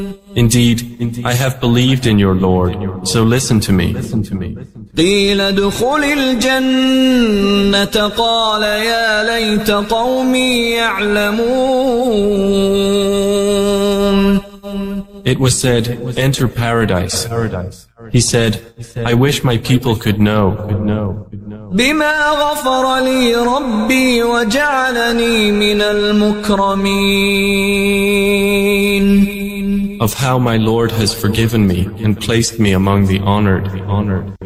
Indeed, I have believed in your Lord, so listen to me. قيل ادخل الجنة قال يا ليت قومي يعلمون. It was said, enter paradise. He said, I wish my people could know. بما غفر لي ربي وجعلني من المكرمين. Of how my Lord has forgiven me and placed me among the honored.